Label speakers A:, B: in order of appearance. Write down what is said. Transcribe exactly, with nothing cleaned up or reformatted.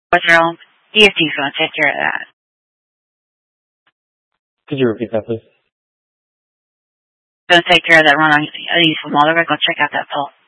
A: What's wrong? D S T's going to take care of that.
B: Could you repeat that, please?
A: Going to take care of that run on East Mall. They're going to go check out that pole.